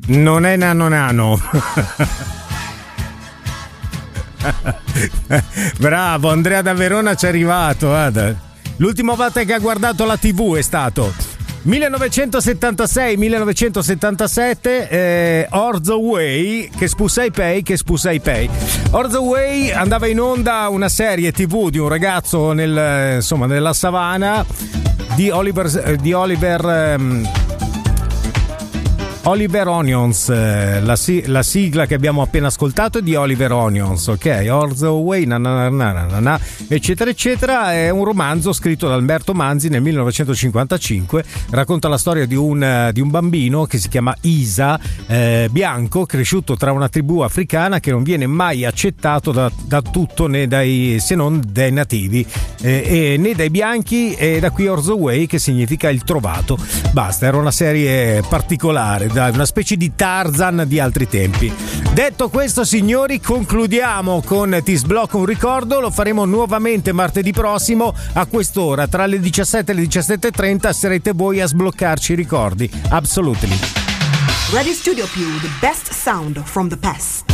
Non è nano. Bravo, Andrea da Verona ci è arrivato, guarda. L'ultima volta che ha guardato la TV è stato 1976-1977, Orzo Way, che spusai pei. Orzo Way andava in onda una serie TV di un ragazzo nella savana di Oliver Onions, la sigla che abbiamo appena ascoltato è di Oliver Onions, ok? Orzo Way, eccetera eccetera. È un romanzo scritto da Alberto Manzi nel 1955, racconta la storia di un bambino che si chiama Isa, bianco, cresciuto tra una tribù africana che non viene mai accettato da tutto, se non dai nativi, né dai bianchi, e da qui Orzo Way, che significa il trovato. Basta, era una serie particolare, una specie di Tarzan di altri tempi. Detto questo, signori, concludiamo con Ti sblocco un ricordo. Lo faremo nuovamente martedì prossimo a quest'ora, tra le 17 e le 17:30 sarete voi a sbloccarci i ricordi. Absolutely. Radio Studio Più, the best sound from the past.